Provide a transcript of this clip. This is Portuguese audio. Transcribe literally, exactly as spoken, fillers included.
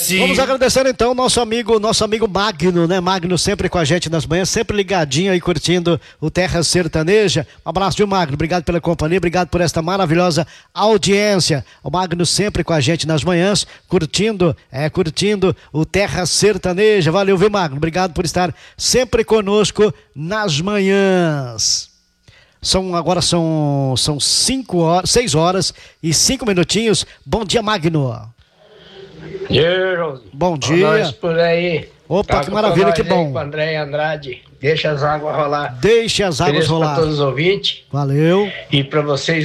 agradece. Vamos agradecer então nosso amigo, nosso amigo Magno, né? Magno sempre com a gente nas manhãs, sempre ligadinho aí curtindo o Terra Sertaneja. Um abraço, viu, Magno? Obrigado pela companhia, obrigado por esta maravilhosa audiência. O Magno sempre com a gente nas manhãs, curtindo, é, curtindo o Terra Sertaneja. Valeu, viu, Magno? Obrigado por estar sempre conosco nas manhãs. São, agora são, são cinco horas, seis horas e cinco minutinhos. Bom dia, Magno. Dia, bom dia. Nós por aí. Opa, que maravilha, que bom. Com André Andrade. Deixa as águas rolar. Deixa as águas rolar. Para todos os ouvintes. Valeu. E para vocês.